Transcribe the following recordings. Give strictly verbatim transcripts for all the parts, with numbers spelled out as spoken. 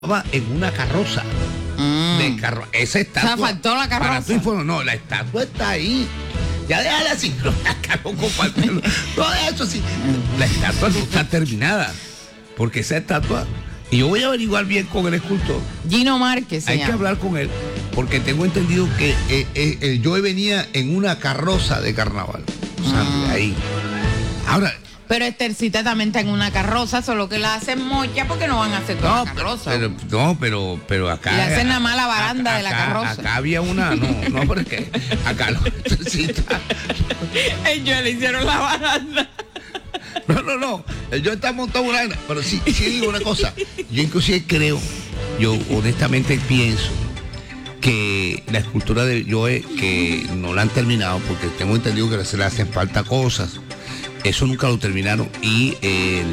en una carroza mm. de carro. Esa estatua. O sea, faltó la carroza. Para tu informe, no, la estatua está ahí. Ya déjala así, no la acabó con todo eso sí. La estatua no está terminada. Porque esa estatua, y yo voy a averiguar bien con el escultor. Gino Márquez. Hay que hablar con él, porque tengo entendido que eh, eh, el Joe venía en una carroza de carnaval. O sea, mm. de ahí. Ahora. Pero Estercita también está en una carroza, solo que la hacen mocha porque no van a hacer toda no, la carroza. Pero, no, pero, pero acá. Le hacen la mala baranda acá, de la carroza. Acá había una, no, no, porque acá no, Estercita. Ellos le hicieron la baranda. No, no, no. Yo estaba montado una, pero sí, sí digo una cosa. Yo inclusive creo, yo honestamente pienso que la escultura de Joe, que no la han terminado, porque tengo entendido que se le hacen falta cosas. Eso nunca lo terminaron y el,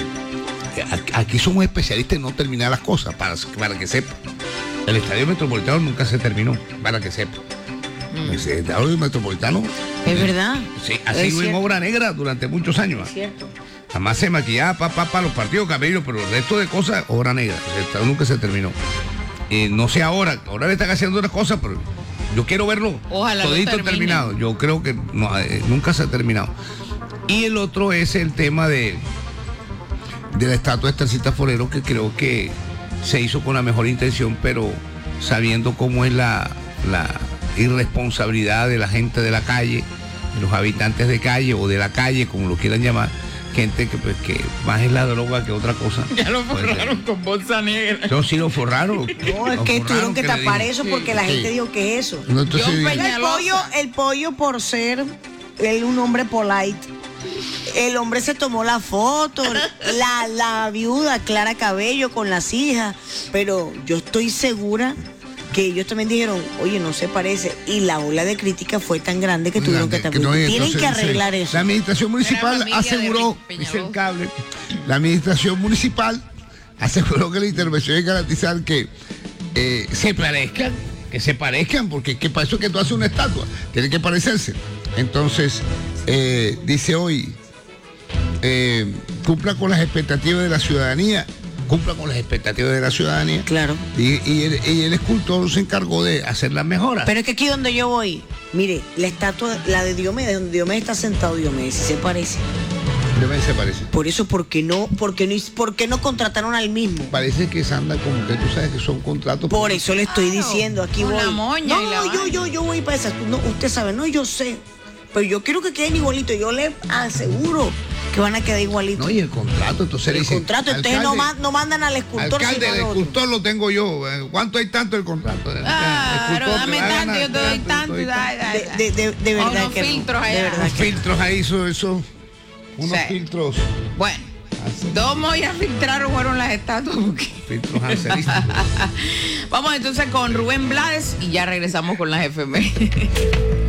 aquí somos especialistas en no terminar las cosas, para, para que sepa. El Estadio Metropolitano nunca se terminó, para que sepa. Mm. El Estadio Metropolitano. Es verdad. Sí, ha sido en obra negra durante muchos años. Es cierto. Jamás se maquillaba para pa, pa, los partidos camerinos, pero el resto de cosas, obra negra. El Estadio nunca se terminó. Eh, no sé ahora, ahora le están haciendo unas cosas, pero yo quiero verlo Ojalá todito terminado. Yo creo que no, eh, nunca se ha terminado. Y el otro es el tema de, de la estatua de Estercita Forero, que creo que se hizo con la mejor intención, pero sabiendo cómo es la, la irresponsabilidad de la gente de la calle, de los habitantes de calle o de la calle, como lo quieran llamar, gente que, pues, que más es la droga que otra cosa. Ya lo forraron pues, con bolsa negra. No, sí lo forraron. No, es que tuvieron que tapar eso porque sí, la gente sí. dijo que eso. No, entonces, el, pollo, el pollo por ser él un hombre polite. El hombre se tomó la foto, la, la viuda Clara Cabello con las hijas, pero yo estoy segura que ellos también dijeron, oye, no se parece, y la ola de crítica fue tan grande que tuvieron que tapar. No, tienen entonces, que arreglar sí, eso. La administración municipal aseguró, dice el cable, la administración municipal aseguró que la intervención es garantizar que eh, se parezcan, que se parezcan, porque que para eso que tú haces una estatua, tiene que parecerse. Entonces, eh, dice hoy, eh, cumpla con las expectativas de la ciudadanía, cumpla con las expectativas de la ciudadanía. Claro. Y, y, el, y el escultor se encargó de hacer las mejoras. Pero es que aquí donde yo voy, mire, la estatua, la de Diomedes, donde Diomedes está sentado, Diomedes, se parece. Diomedes se parece. Por eso, ¿por qué no, por qué no, por qué no contrataron al mismo? Parece que se anda como que tú sabes que son contratos. Por eso le estoy claro, diciendo, aquí voy. La moña no, y la no, yo, yo, yo voy para esa. No, usted sabe, no, yo sé. Pero yo quiero que queden igualitos. Yo le aseguro que van a quedar igualitos. No, y el contrato, entonces el le dicen, contrato, ustedes no, no mandan al escultor. Alcalde, el escultor lo tengo yo. ¿Cuánto hay tanto el contrato? Ah, pero dame tanto, yo te doy tanto. De, de, de, de verdad unos que filtros no. allá. De verdad unos que filtros ahí, eso, eso. Unos sí. filtros. Bueno, dos mollas filtraron fueron las estatuas. Porque... filtros ancelistas. Vamos entonces con Rubén Blades y ya regresamos con las F M.